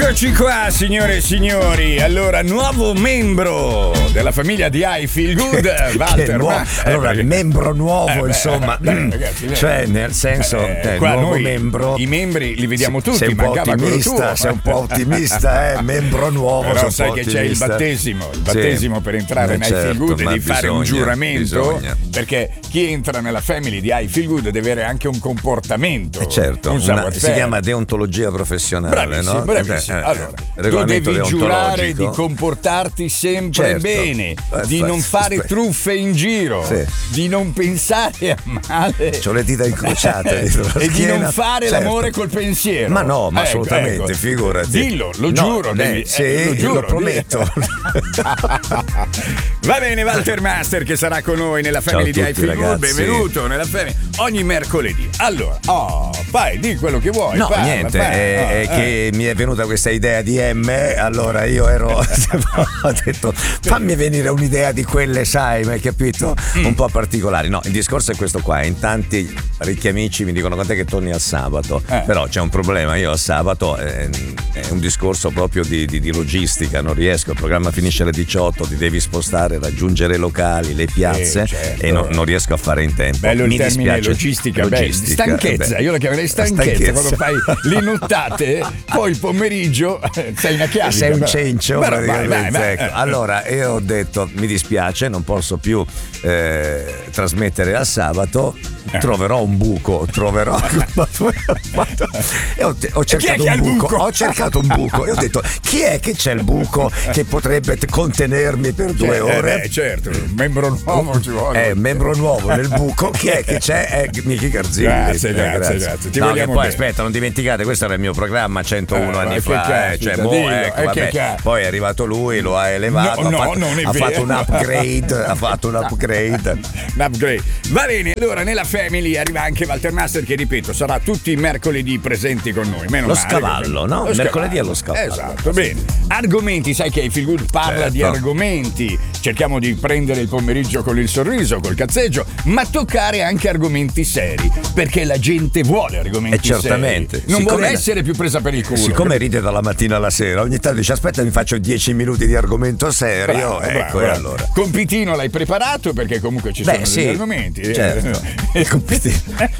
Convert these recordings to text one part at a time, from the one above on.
Eccoci qua, signore e signori. Allora, nuovo membro della famiglia di I Feel Good, Walter. Allora, membro nuovo, insomma, ragazzi, cioè nel senso, qua nuovo noi membro. I membri li vediamo tutti. Sei un po' ottimista, membro nuovo. Però sai che c'è il battesimo per entrare in I Feel Good, devi fare un giuramento, perché chi entra nella family di I Feel Good deve avere anche un comportamento. Certo, si chiama deontologia professionale, no? Bravissimo. Allora, tu devi giurare di comportarti sempre bene, di non fare truffe in giro, di non pensare a male. C'ho le dita incrociate e di non fare l'amore col pensiero. Ma no, ma assolutamente, figurati. Dillo, lo giuro. Lo prometto. Va bene, Walter Master che sarà con noi nella family di I Feel Good. Benvenuto nella family ogni mercoledì. Allora, vai, di quello che vuoi. No, niente, è che mi è venuta questa idea di M, allora io ho detto fammi venire un'idea di quelle, sai, mi hai capito? Un po' particolari. No, il discorso è questo qua, in tanti ricchi amici mi dicono quant'è che torni al sabato, però c'è un problema, io al sabato è un discorso proprio di logistica, non riesco, il programma finisce alle 18, ti devi spostare, raggiungere i locali, le piazze, e non riesco a fare in tempo. Bello mi il termine dispiace. logistica. Stanchezza, io la chiamerei stanchezza. Quando fai le nottate, poi il pomeriggio sei una chiave. Sei un cencio praticamente. Vai. Ecco. Allora io ho detto mi dispiace, non posso più trasmettere al sabato, troverò un buco, e ho cercato un buco e ho detto chi è che c'è il buco che potrebbe contenermi per 2 ore? Certo, un membro nuovo ci vuole. Membro nuovo nel buco, chi è che c'è? È Michi Garzini. Grazie. Ti vogliamo poi bene. Aspetta, non dimenticate, questo era il mio programma 101 anni fa. Poi è arrivato lui, lo ha elevato, ha fatto un upgrade. Va bene, allora nella family arriva anche Walter Master che, ripeto, sarà tutti i mercoledì presenti con noi. Meno male, scavallo, no? Mercoledì è lo scavallo. Esatto, bene. Argomenti, sai che I Feel Good parla di argomenti. Cerchiamo di prendere il pomeriggio con il sorriso, col cazzeggio, ma toccare anche argomenti seri, perché la gente vuole argomenti certamente. seri. Non vuole essere più presa per il culo. Siccome ride dalla mattina alla sera, ogni tanto dice aspetta mi faccio 10 minuti di argomento serio. Bravo. E allora. Compitino l'hai preparato, perché comunque ci sono degli argomenti. Certo. Il compitino.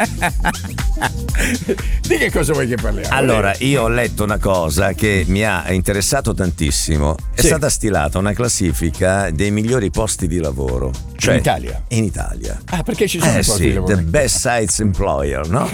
Di che cosa vuoi che parliamo? Allora, io ho letto una cosa che mi ha interessato tantissimo. È stata stilata una classifica dei migliori posti di lavoro. Cioè, in Italia. Perché ci sono posti di lavoro? The best sites employer, no?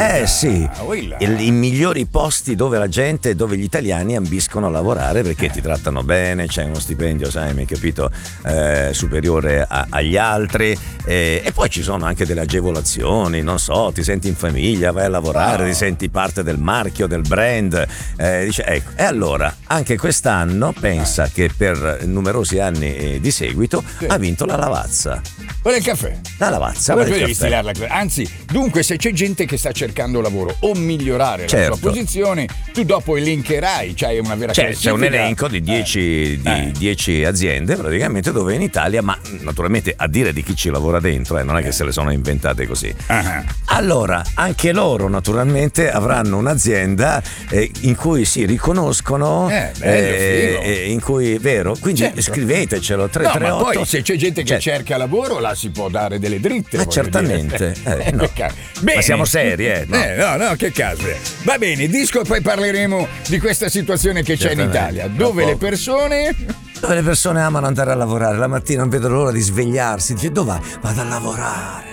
I migliori posti dove la gente, dove gli italiani ambiscono a lavorare perché ti trattano bene, c'è uno stipendio, sai, mi hai capito, superiore agli altri, e poi ci sono anche delle agevolazioni, non so, ti senti in famiglia, vai a lavorare, ti senti parte del marchio, del brand, dice, ecco. E allora, anche quest'anno pensa che per numerosi anni di seguito ha vinto la Lavazza. Qual è il caffè? La Lavazza. Anzi, dunque, se c'è gente che sta cercando lavoro o migliorare la sua posizione, tu dopo elencherai, c'hai una vera classifica. C'è un elenco di 10 aziende praticamente dove in Italia, ma naturalmente a dire di chi ci lavora dentro, non è che se le sono inventate così. Allora, anche loro naturalmente avranno un'azienda in cui si riconoscono, in cui, vero? Quindi scrivetecelo 338. Ma poi se c'è gente che cerca lavoro, là si può dare delle dritte. Certamente. No. Ma siamo seri, No, che caso. Va bene, disco, e poi parleremo di questa situazione che c'è in Italia, dove le persone amano andare a lavorare la mattina, non vedono l'ora di svegliarsi, dice dove vai? Vado a lavorare.